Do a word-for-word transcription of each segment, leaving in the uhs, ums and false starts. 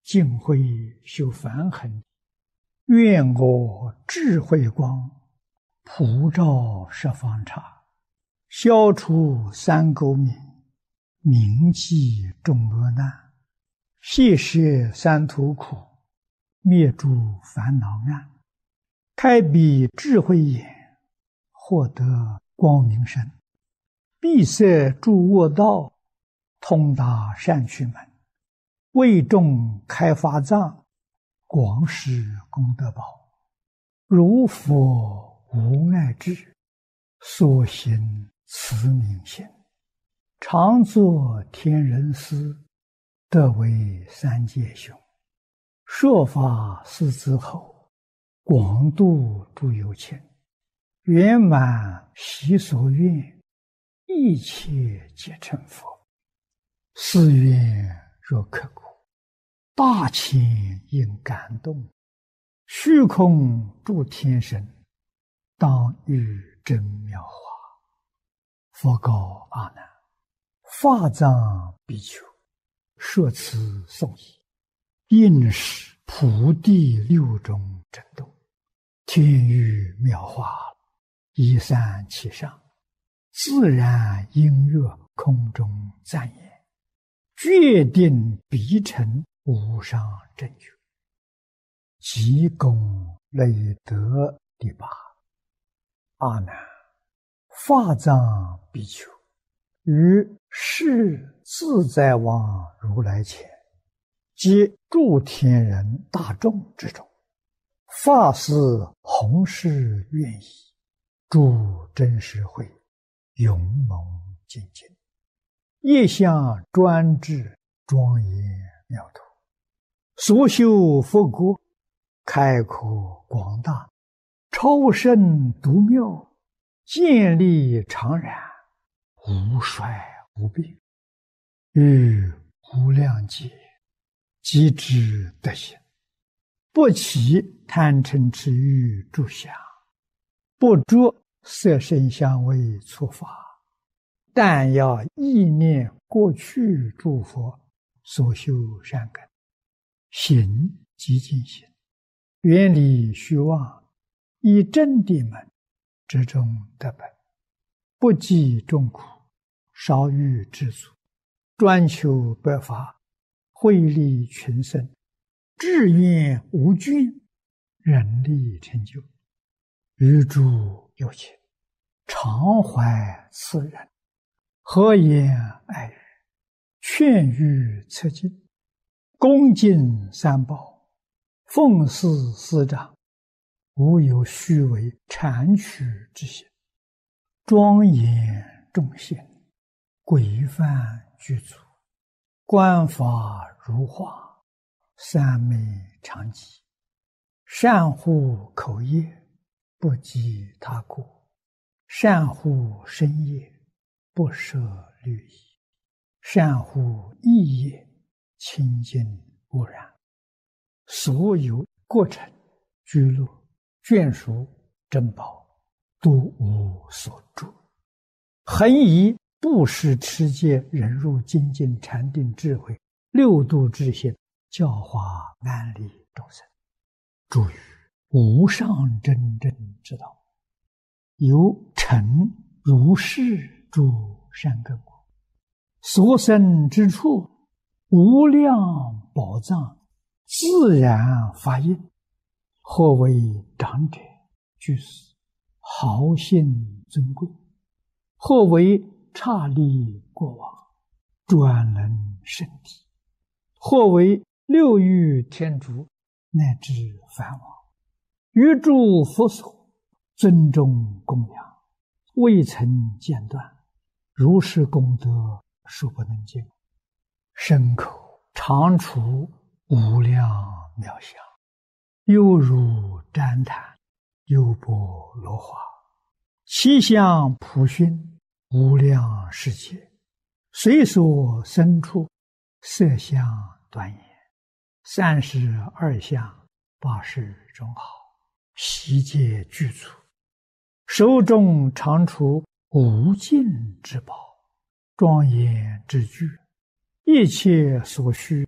净慧修梵行，愿我智慧光普照十方刹，消除三垢冥，铭记众恶难，谢摄三途苦，灭诸烦恼暗，开彼智慧眼，获得光明身，闭塞诸恶道，通达善趣门，为众开法藏，广施功德宝。如佛无碍智，所行慈悯心，常作天人师，得为三界雄。说法四之后，广度诸有情，圆满习所愿，一切皆成佛。是愿若刻骨，大千应感动，虚空诸天神，当遇真妙法。佛告阿难：法藏比丘，说此颂已，应是普地六种震动，天雨妙法，一散其上，自然音乐空中赞言，决定必成无上正觉。即功累德第八。阿难，法藏比丘于世自在王如来前，及诸天人大众之中，发誓弘誓愿意，诸真实会勇猛精进，业相专制，庄严妙土，所修佛国，开阔广大，超胜独妙，建立常然，无衰无病，于无量劫即知德行，不起贪嗔痴欲诸想，不着色声香味触法，但要意念过去诸佛所修善根，行即净行，远离虚妄，以真谛门之中得本，不计众苦，少欲知足，专求百法，惠利群生，志愿无倦，人力成就。于诸有情，常怀慈仁，和颜爱语，劝喻策进，恭敬三宝，奉事师长，无有虚伪谄曲之心，庄严众贤，规范具足，观法如画，三昧常寂，善护口业，不及他过，善护身业，不舍律仪，善护意业，清净无染，所有过程居乐眷属珍宝，都无所住，恒以布施持戒忍辱精进禅定智慧六度之心，教化安利众生，诸于无上真正之道，由成如是诸善根果，所生之处，无量宝藏自然发应，或为长者居士，豪信尊贵，或为刹利国王，专能圣体，或为六欲天竺，乃至梵王，于诸佛所尊重供养，未曾间断，如是功德数不能尽，身口常处无量妙相，犹如旃檀，优波罗花，其相普熏，无量世界，随所生处，色相端严，三十二相，八十种好，悉皆具足，手中常处无尽之宝，庄严之具，一切所需，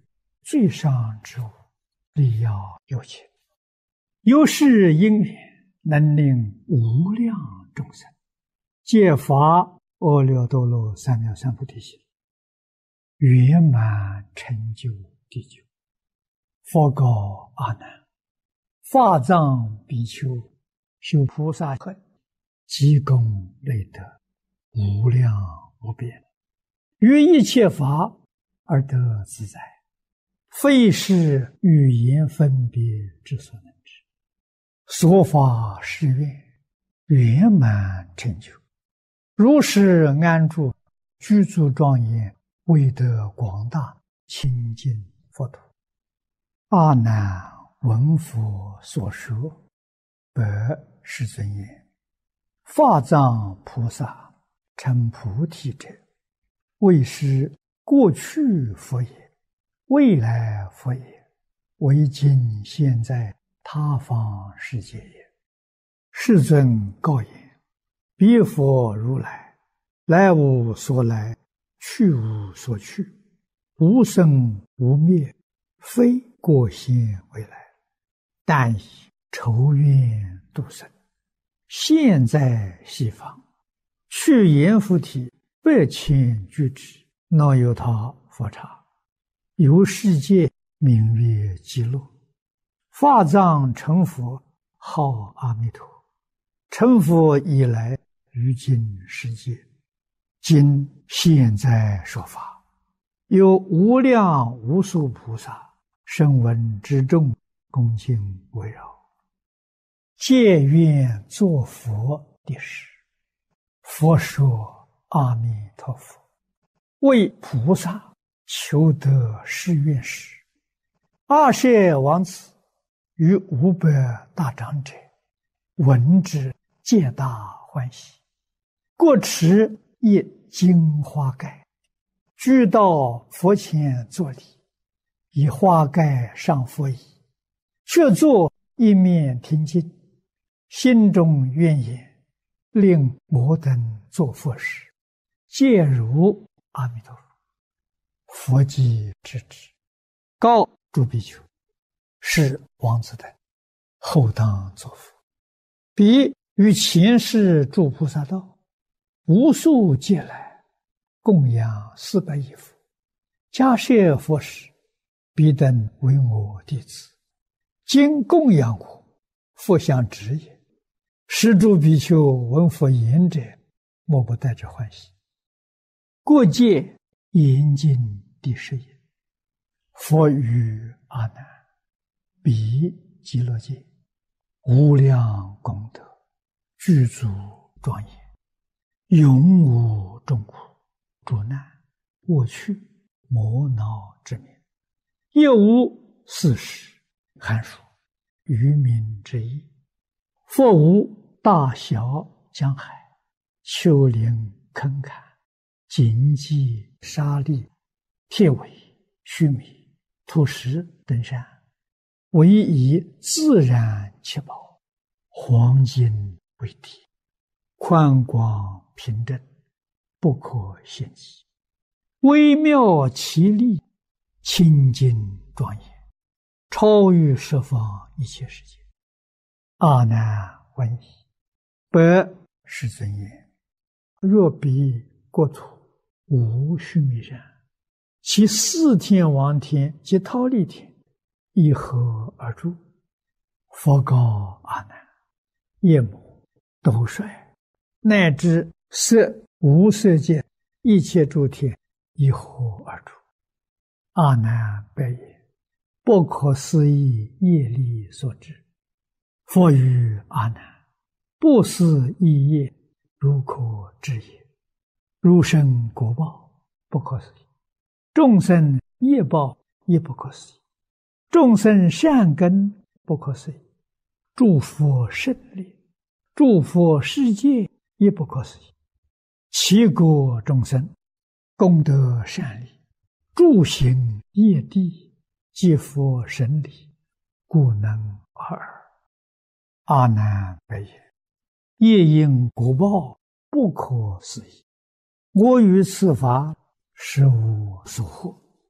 最上之物，力要有情。有是因缘，能令无量众生皆发阿耨多罗三藐三菩提心，圆满成就地久。佛告阿难：法藏比丘修菩萨行，积功累德，无量无边，于一切法而得自在，非是语言分别之所能知。所发誓愿，圆满成就，如是安住，具足庄严，为得广大清净佛土。阿难闻佛所说，白世尊言：法藏菩萨成菩提者，为是过去佛也，未来佛也，为今现在他方世界也。世尊告言：彼佛如来，来无所来，去无所去，无生无灭，非过现未来，但以筹愿度生，现在西方，去阎浮提百千俱胝，能有他佛刹，由世界名曰极乐。法藏成佛，号阿弥陀。成佛以来，于今世界，今现在说法，有无量无数菩萨声闻之众，恭敬围绕，皆愿作佛的事。佛说：阿弥陀佛，为菩萨求得誓愿时，阿舍王子与五百大长者闻之，皆大欢喜，各持一金花盖，俱到佛前作礼，以花盖上佛椅，却坐一面听经，心中愿言：令我等作佛时，皆如阿弥陀佛。佛即知之，告诸比丘：是王子等后当作佛。彼于前世诸菩萨道，无数劫来，供养四百亿佛，迦叶佛时，彼等为我弟子，今供养我，佛相知也。是诸比丘闻佛言者，莫不带着欢喜。过界严禁第十也。佛语阿难：彼极乐界，无量功德，具足庄严，永无众苦、诸难、过去、磨恼之名，亦无四时、寒暑、愚民之意。佛无大小江海、丘陵坑坎、荆棘沙砾、铁苇须弥、土石等山，唯以自然七宝，黄金为体，宽广平正，不可限计，微妙奇丽，清净庄严，超于十方一切世界。阿难闻已，白世尊言：若彼国土无须弥山，其四天王天及忉利天以何而住？佛告阿难：夜幕、斗率，乃至色无色界一切诸天以何而住？阿难白言：不可思议业力所致。佛语阿难：不思议业，如可知也。如生果报，不可思议；众生业报，亦不可思议；众生善根，不可思议；诸佛胜利，诸佛世界，亦不可思议。其国众生，功德善利，诸行业地，皆佛神理，故能尔。阿难白言：业因果报，不可思议。我于此法，实无所获。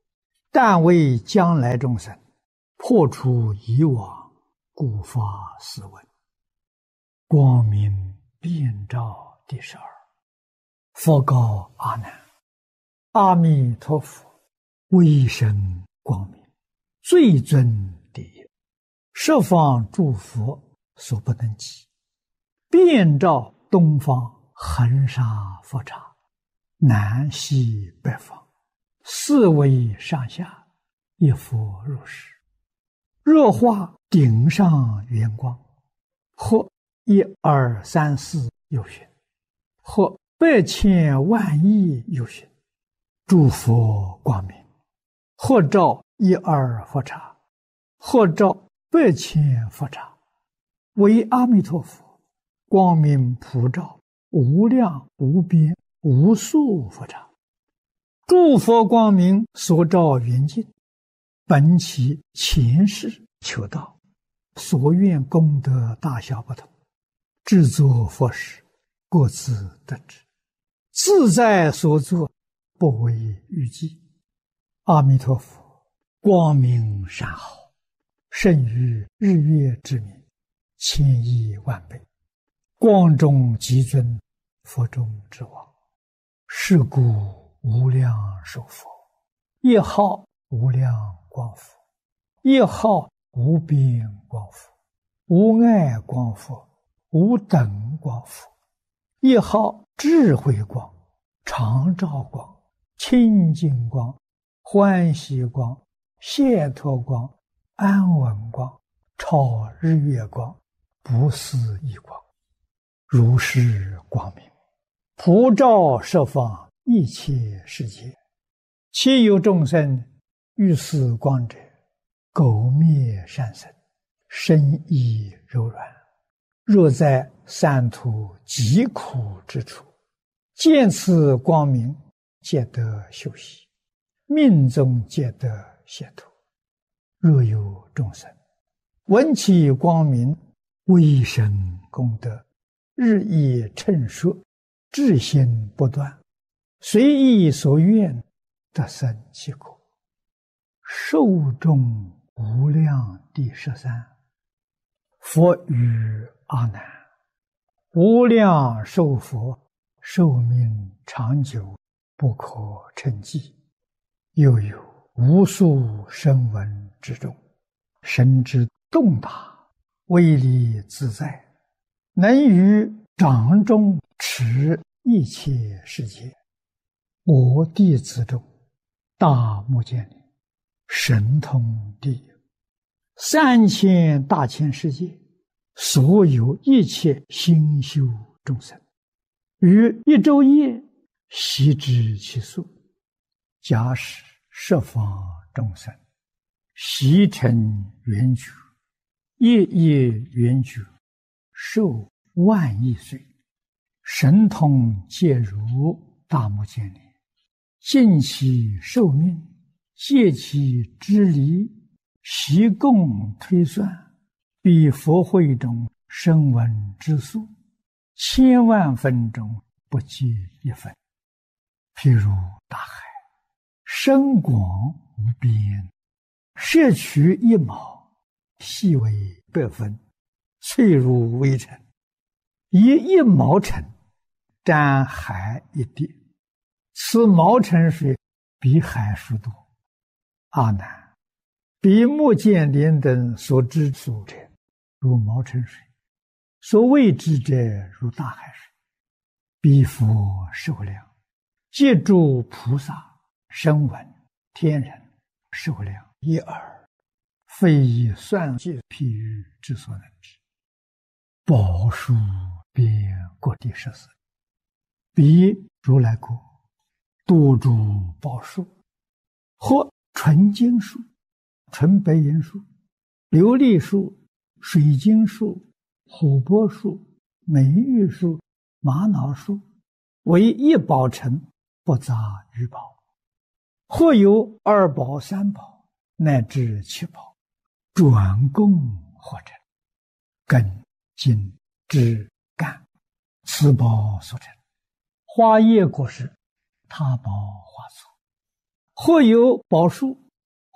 但为将来众生破除以往，故发斯文。光明遍照第十二。佛告阿难：阿弥陀佛，威神光明，最尊第一，十方诸佛所不能及，遍照东方恒沙佛刹，南西北方，四维上下，一佛如是。若化顶上圆光，或一二三四有寻，或百千万亿有寻，诸佛光明，或照一二佛刹，或照百千佛刹，为阿弥陀佛光明普照无量无边无数佛刹。诸佛光明所照圆净，本其前世求道，所愿功德大小不同，制作佛事，各自得知，自在所作，不为预计。阿弥陀佛光明善好，胜于日月之明，千亿万倍，光中极尊，佛中之王。是故无量寿佛，一号无量光佛，一号无边光佛，无碍光佛，无等光佛，一号智慧光，常照光，清净光，欢喜光，解脱光，安稳光，超日月光，不思议光。如是光明普照十方一切世界，其有众生遇此光者，苟灭善生，身意柔软。若在三途极苦之处，见此光明，皆得休息，命中皆得解脱。若有众生闻其光明，威神功德日益称说，至心不断，随意所愿，得生其果。寿终无量第十三。佛语阿难：无量寿佛寿命长久，不可称计。又有无数声闻之中，神之动大，威力自在，能于掌中持一切世界。我弟子中，大目犍连神通第一，三千大千世界所有一切心修众生，于一昼夜悉知其数。假使十方众生悉成圆觉，夜夜圆觉，寿万亿岁，神通皆如大目犍连，尽其寿命，借其之离，悉共推算，比佛会中声闻之数，千万分中不计一分。譬如大海，深广无边，摄取一毛，细为百分，脆如微尘，以一毛尘沾海一滴，此毛尘水比海数多。阿难，比目犍连等所知数者，如毛尘水；所未知者，如大海水。彼佛寿量，皆诸菩萨、声闻、天人寿量一耳，非以算计譬喻之所能知。宝树遍各地十四，彼如来国多诸宝树，或纯金树、纯白银树、琉璃树、水晶树、琥珀树、美玉树、玛瑙树，为一宝城，不杂于宝。或有二宝、三宝，乃至七宝，转供或成，根、茎、枝、干，此宝所成。花叶果实，他宝花簇。或有宝树，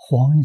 黄